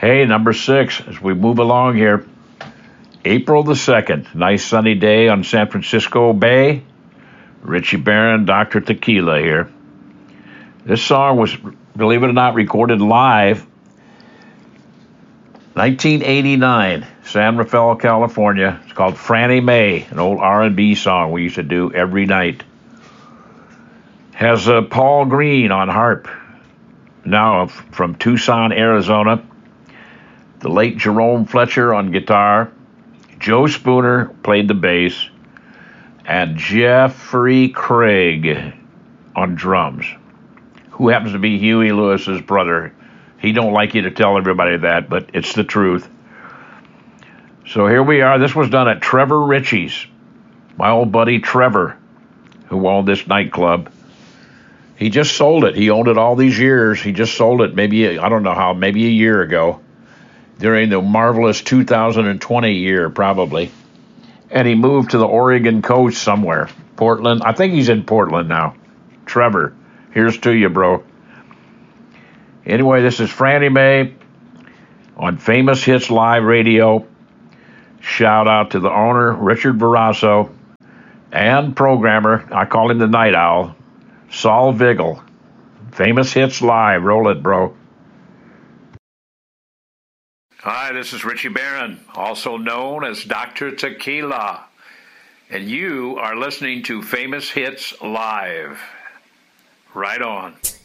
Hey, number 6, as we move along here. April the 2nd, nice sunny day on San Francisco Bay. Richie Barron, Dr. Tequila here. This song was, believe it or not, recorded live 1989, San Rafael, California. It's called Franny Mae, an old R&B song we used to do every night. Has Paul Green on harp, now from Tucson, Arizona. The late Jerome Fletcher on guitar. Joe Spooner played the bass. And Jeffrey Craig on drums, who happens to be Huey Lewis's brother. He don't like you to tell everybody that, but it's the truth. So here we are. This was done at Trevor Ritchie's. My old buddy Trevor, who owned this nightclub. He just sold it. He owned it all these years. He just sold it maybe, I don't know how, maybe a year ago. During the marvelous 2020 year, probably. And he moved to the Oregon coast somewhere. Portland. I think he's in Portland now. Trevor, here's to you, bro. Anyway, this is Franny Mae on Famous Hits Live Radio. Shout out to the owner, Richard Barrasso, and programmer, I call him the Night Owl, Saul Vigil. Famous Hits Live. Roll it, bro. Hi, this is Richie Barron, also known as Dr. Tequila, and you are listening to Famous Hits Live. Right on.